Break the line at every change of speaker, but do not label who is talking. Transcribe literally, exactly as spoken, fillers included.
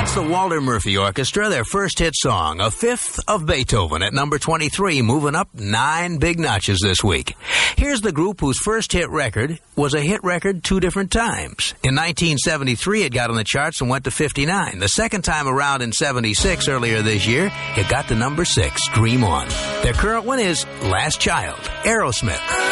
That's the Walter Murphy Orchestra, their first hit song, A Fifth of Beethoven, at number twenty-three, moving up nine big notches this week. Here's the group whose first hit record was a hit record two different times. In nineteen seventy-three, it got on the charts and went to fifty-nine. The second time around in seventy-six, earlier this year, it got to number six, Dream On. Their current one is Last Child, Aerosmith.